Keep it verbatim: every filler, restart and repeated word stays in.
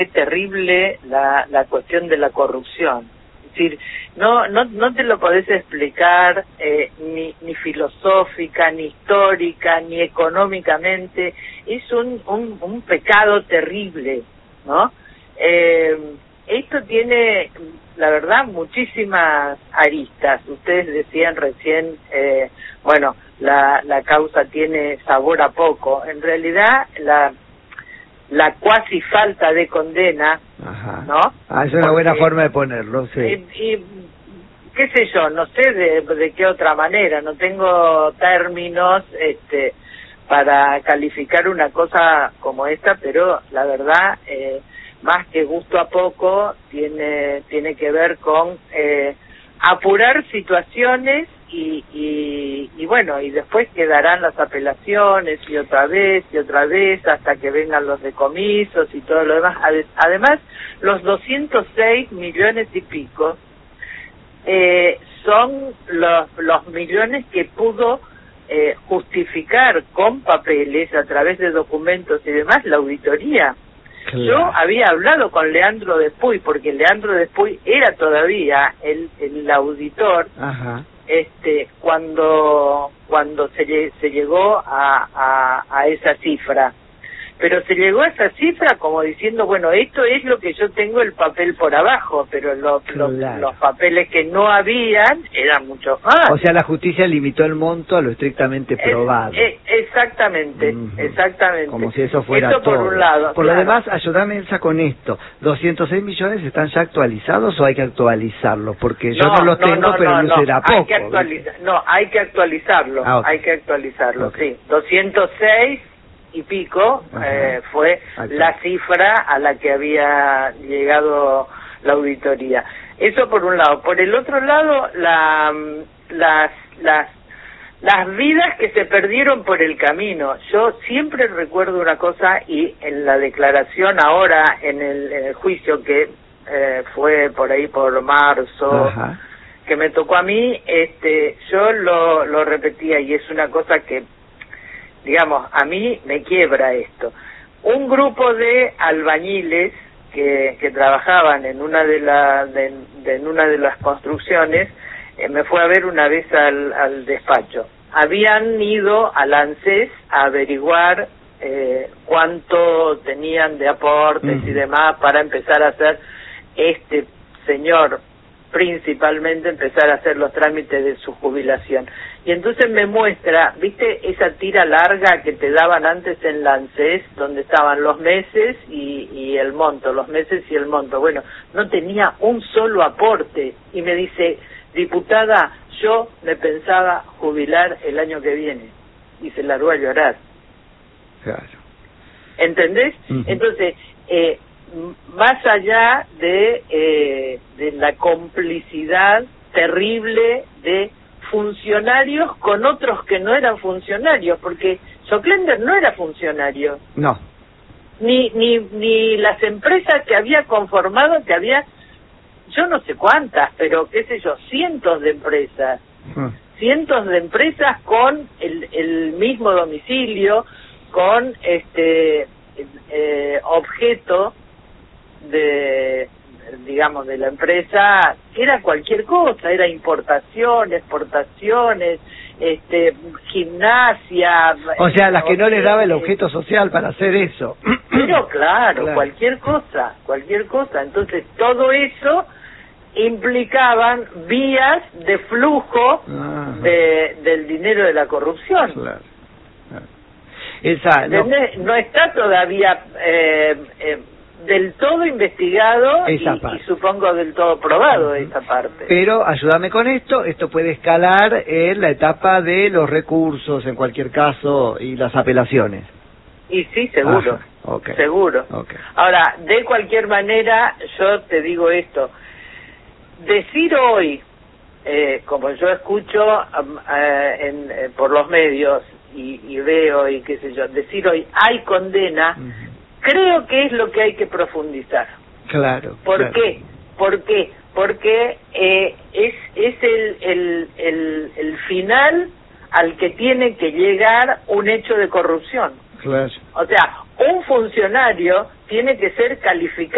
Es terrible la, la cuestión de la corrupción. Es decir, no no no te lo podés explicar eh, ni ni filosófica, ni histórica, ni económicamente. Es un un, un pecado terrible, ¿no? Eh, esto tiene, la verdad, muchísimas aristas. Ustedes decían recién, eh, bueno, la la causa tiene sabor a poco. En realidad, la la cuasi falta de condena, Ajá. ¿no? Ah, es una Porque, buena forma de ponerlo, sí. Y, y qué sé yo, no sé de, de qué otra manera, no tengo términos este, para calificar una cosa como esta, pero la verdad, eh, más que gusto a poco, tiene tiene que ver con eh, apurar situaciones y, y, y bueno, y después quedarán las apelaciones y otra vez y otra vez hasta que vengan los decomisos y todo lo demás. Además, los doscientos seis millones y pico eh, son los, los millones que pudo eh, justificar con papeles a través de documentos y demás la auditoría. Claro. Yo había hablado con Leandro Despuy, porque Leandro Despuy era todavía el, el auditor. Ajá. Este, cuando cuando se, se llegó a, a, a esa cifra. Pero se llegó a esa cifra como diciendo, bueno, esto es lo que yo tengo el papel por abajo, pero lo, claro. los, los papeles que no habían eran mucho más. O sea, la justicia limitó el monto a lo estrictamente probado. Es, es, exactamente, uh-huh. exactamente. Como si eso fuera eso todo. por un lado. Por claro. lo demás, ayúdame Elsa con esto. ¿doscientos seis millones están ya actualizados o hay que actualizarlos? Porque yo no, no los tengo, no, no, pero no, no será poco. Hay que actualiza- no, hay que actualizarlo, ah, okay. hay que actualizarlo, okay. sí. doscientos seis y pico eh, fue okay. la cifra a la que había llegado la auditoría. Eso por un lado. Por el otro lado, la, las las las vidas que se perdieron por el camino. Yo siempre recuerdo una cosa, y en la declaración ahora en el, en el juicio que eh, fue por ahí por marzo, Ajá. que me tocó a mí, este yo lo, lo repetía, y es una cosa que, digamos, a mí me quiebra esto. Un grupo de albañiles que, que trabajaban en una de, la, de, de en una de las construcciones eh, me fue a ver una vez al, al despacho. Habían ido al ANSES a averiguar eh, cuánto tenían de aportes uh-huh. y demás para empezar a hacer, este señor principalmente empezar a hacer los trámites de su jubilación. Y entonces me muestra, ¿viste esa tira larga que te daban antes en la ANSES, donde estaban los meses y, y el monto, los meses y el monto? Bueno, no tenía un solo aporte, y me dice, diputada, yo me pensaba jubilar el año que viene, y se largó a llorar. Claro. ¿Entendés? Uh-huh. Entonces, eh, más allá de eh, de la complicidad terrible de funcionarios con otros que no eran funcionarios, porque Soclender no era funcionario. No. Ni ni ni las empresas que había conformado, que había, yo no sé cuántas, pero qué sé yo, cientos de empresas. Uh. Cientos de empresas con el, el mismo domicilio, con este eh, objeto de, digamos, de la empresa, que era cualquier cosa, era importación, exportaciones, este, gimnasia. O sea, las que no les daba el objeto social para hacer eso. Pero claro, claro, cualquier cosa, cualquier cosa. Entonces, todo eso implicaban vías de flujo de, del dinero de la corrupción. Claro. Esa, no. no está todavía eh, eh, del todo investigado y, y supongo del todo probado uh-huh. esa parte. Pero ayúdame con esto, esto puede escalar en la etapa de los recursos en cualquier caso y las apelaciones. Y sí, seguro, Ajá. okay. seguro. Okay. Ahora, de cualquier manera, yo te digo esto, decir hoy, eh, como yo escucho um, eh, en, eh, por los medios y, y veo y qué sé yo, decir hoy hay condena, uh-huh. creo que es lo que hay que profundizar. Claro. ¿Por claro. qué? ¿Por qué? Porque eh, es es el, el el el final al que tiene que llegar un hecho de corrupción. Claro. O sea, un funcionario tiene que ser calificado